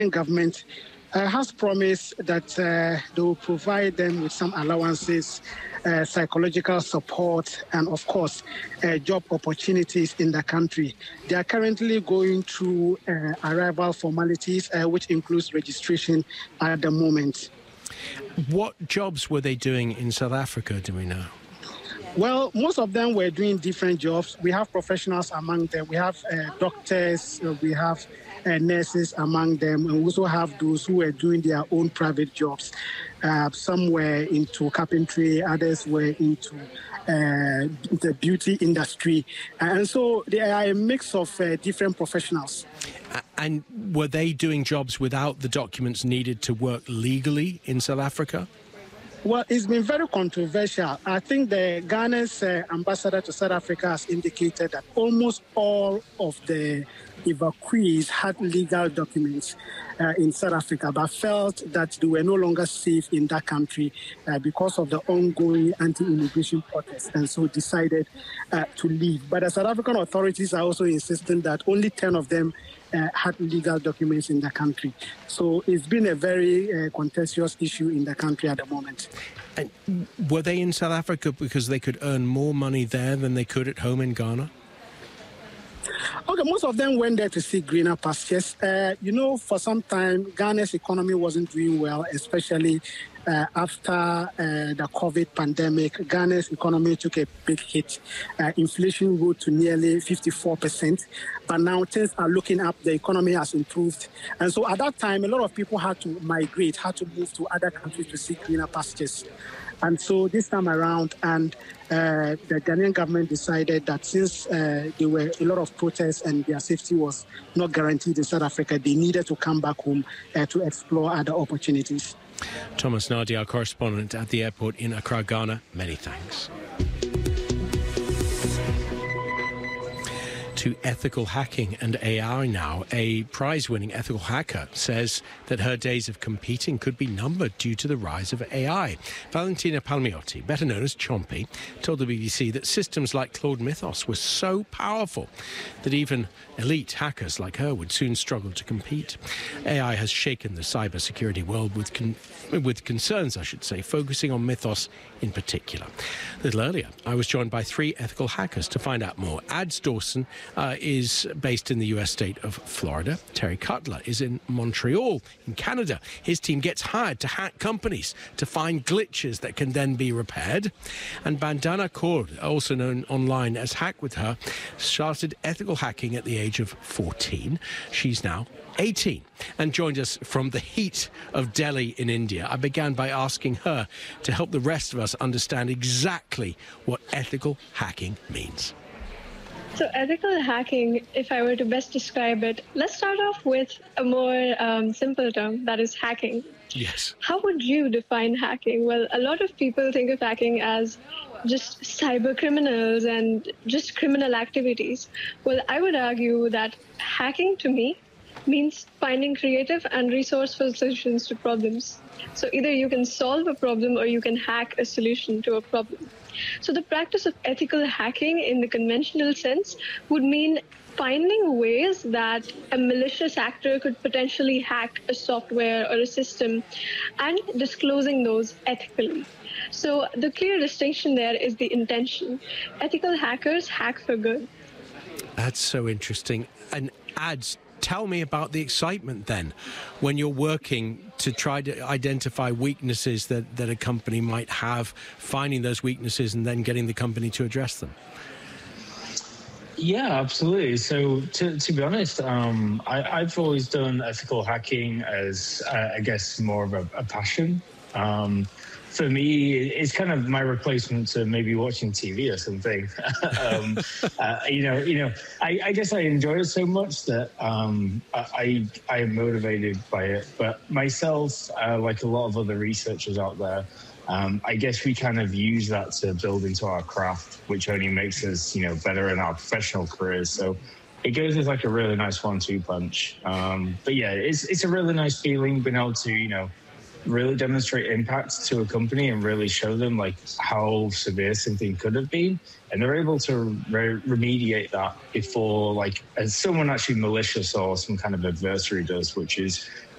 government has promised that they will provide them with some allowances, psychological support, and of course, job opportunities in the country. They are currently going through arrival formalities, which includes registration at the moment. What jobs were they doing in South Africa, do we know? Well, most of them were doing different jobs. We have professionals among them. We have doctors, we have nurses among them, and we also have those who were doing their own private jobs. Some were into carpentry, others were into the beauty industry. And so they are a mix of different professionals. And were they doing jobs without the documents needed to work legally in South Africa? Well, it's been very controversial. I think the Ghana's ambassador to South Africa has indicated that almost all of the evacuees had legal documents in South Africa, but felt that they were no longer safe in that country because of the ongoing anti-immigration protests, and so decided to leave. But the South African authorities are also insisting that only 10 of them had legal documents in the country. So it's been a very contentious issue in the country at the moment. And were they in South Africa because they could earn more money there than they could at home in Ghana? Okay, most of them went there to see greener pastures. For some time, Ghana's economy wasn't doing well, especially after the COVID pandemic. Ghana's economy took a big hit. Inflation rose to nearly 54%. But now things are looking up. The economy has improved. And so at that time, a lot of people had to migrate, had to move to other countries to see greener pastures. And so this time around, and the Ghanaian government decided that since there were a lot of protests and their safety was not guaranteed in South Africa, they needed to come back home to explore other opportunities. Thomas Nardi, our correspondent at the airport in Accra, Ghana, many thanks. To ethical hacking and AI now. A prize-winning ethical hacker says that her days of competing could be numbered due to the rise of AI. Valentina Palmiotti, better known as Chompy, told the BBC that systems like Claude Mythos were so powerful that even elite hackers like her would soon struggle to compete. AI has shaken the cybersecurity world with concerns, focusing on Mythos in particular. A little earlier, I was joined by 3 ethical hackers to find out more. Ads Dawson is based in the US state of Florida. Terry Cutler is in Montreal, in Canada. His team gets hired to hack companies to find glitches that can then be repaired. And Bandana Kaur, also known online as Hack With Her, started ethical hacking at the age of 14. She's now 18 and joined us from the heat of Delhi in India. I began by asking her to help the rest of us understand exactly what ethical hacking means. So ethical hacking, if I were to best describe it, let's start off with a more simple term, that is hacking. Yes. How would you define hacking? Well, a lot of people think of hacking as just cyber criminals and just criminal activities. Well, I would argue that hacking to me means finding creative and resourceful solutions to problems. So either you can solve a problem or you can hack a solution to a problem. So the practice of ethical hacking in the conventional sense would mean finding ways that a malicious actor could potentially hack a software or a system and disclosing those ethically. So the clear distinction there is the intention. Ethical hackers hack for good. That's so interesting. And Ads, tell me about the excitement then when you're working to try to identify weaknesses that a company might have, finding those weaknesses and then getting the company to address them. Yeah, absolutely. So to be honest, I've always done ethical hacking as, I guess, more of a passion. For me, it's kind of my replacement to maybe watching TV or something. I guess I enjoy it so much that I am motivated by it. But myself, like a lot of other researchers out there, I guess we kind of use that to build into our craft, which only makes us, better in our professional careers. So it goes as like a really nice 1-2 punch. But yeah, it's a really nice feeling being able to, really demonstrate impact to a company and really show them like how severe something could have been, and they're able to remediate that before like as someone actually malicious or some kind of adversary does, which is